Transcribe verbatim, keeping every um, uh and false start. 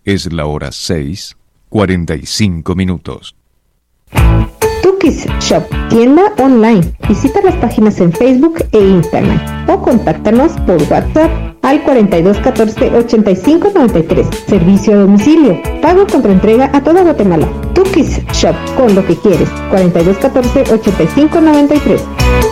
Es la hora seis, cuarenta y cinco minutos. Tukis Shop, tienda online. Visita las páginas en Facebook e Instagram o contáctanos por WhatsApp al cuarenta y dos catorce ochenta y cinco noventa y tres. Servicio a domicilio. Pago contra entrega a toda Guatemala. Tukis Shop, con lo que quieres. cuarenta y dos catorce ochenta y cinco noventa y tres.